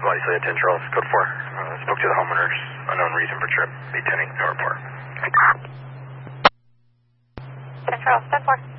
Obviously at 10 Charles, code 4. Spoke to the homeowners, unknown reason for trip, 810, no report. 10 Charles, 10-4.